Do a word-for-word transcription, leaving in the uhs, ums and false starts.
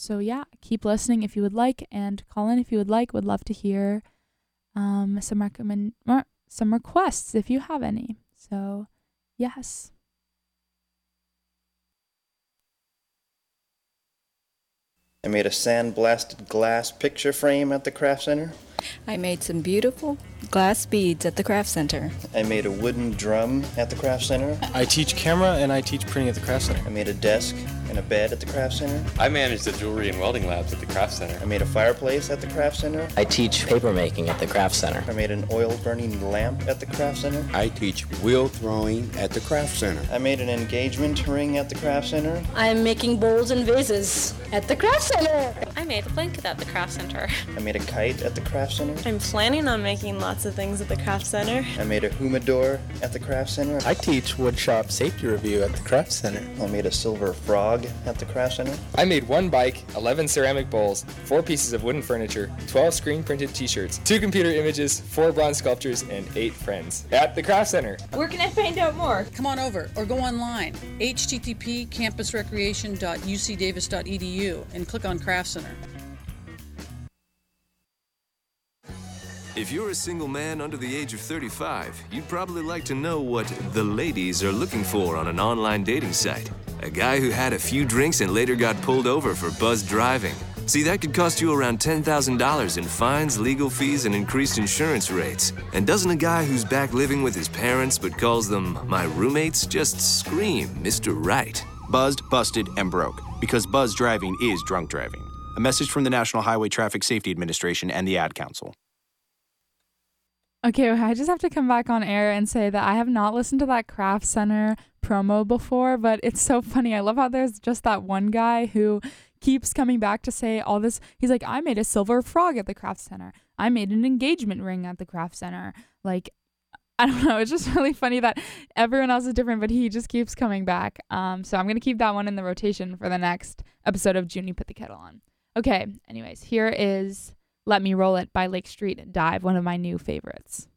so yeah, keep listening if you would like, and call in if you would like. Would love to hear um, some recommend or some requests if you have any. So yes. I made a sandblasted glass picture frame at the craft center. I made some beautiful glass beads at the craft center. I made a wooden drum at the craft center. I teach camera and I teach printing at the craft center. I made a desk and a bed at the craft center. I manage the jewelry and welding labs at the craft center. I made a fireplace at the craft center. I teach paper making at the craft center. I made an oil burning lamp at the craft center. I teach wheel throwing at the craft center. I made an engagement ring at the craft center. I'm making bowls and vases at the craft center. I made a blanket at the craft center. I made a kite at the craft center. I'm planning on making lots of things at the craft center. I made a humidor at the craft center. I teach woodshop safety review at the craft center. I made a silver frog at the craft center. I made one bike, eleven ceramic bowls, four pieces of wooden furniture, twelve screen printed t-shirts, two computer images, four bronze sculptures, and eight friends at the craft center. Where can I find out more? Come on over or go online, h t t p campus recreation dot u c davis dot e d u, and click on Craft Center. If you're a single man under the age of thirty-five, you'd probably like to know what the ladies are looking for on an online dating site. A guy who had a few drinks and later got pulled over for buzzed driving. See, that could cost you around ten thousand dollars in fines, legal fees, and increased insurance rates. And doesn't a guy who's back living with his parents but calls them my roommates just scream Mister Right? Buzzed, busted, and broke. Because buzzed driving is drunk driving. A message from the National Highway Traffic Safety Administration and the Ad Council. Okay, I just have to come back on air and say that I have not listened to that Craft Center promo before, but it's so funny. I love how there's just that one guy who keeps coming back to say all this. He's like, I made a silver frog at the Craft Center. I made an engagement ring at the Craft Center. Like, I don't know. It's just really funny that everyone else is different, but he just keeps coming back. Um, so I'm going to keep that one in the rotation for the next episode of June You Put the Kettle On. Okay, anyways, here is Let Me Roll It by Lake Street Dive, one of my new favorites.